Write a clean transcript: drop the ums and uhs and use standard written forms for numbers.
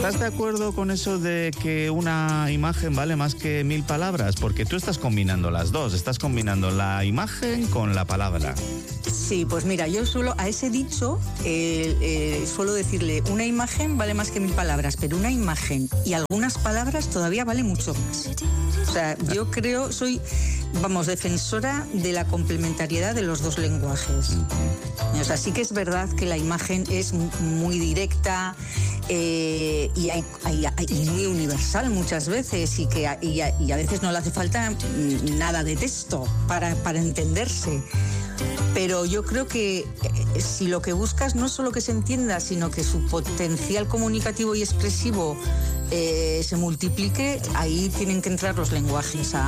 ¿estarás de acuerdo con eso de que una imagen vale más que 1000 palabras? Porque tú estás combinando las dos, estás combinando la imagen con la palabra. Sí, pues mira, yo a ese dicho suelo decirle, una imagen vale más que 1000 palabras, pero una imagen y algunas palabras todavía vale mucho más. O sea, yo creo, soy, defensora de la complementariedad de los dos lenguajes. O sea, sí que es verdad que la imagen es muy directa y muy universal muchas veces y a veces no le hace falta nada de texto para entenderse. Pero yo creo que si lo que buscas no es solo que se entienda, sino que su potencial comunicativo y expresivo se multiplique, ahí tienen que entrar los lenguajes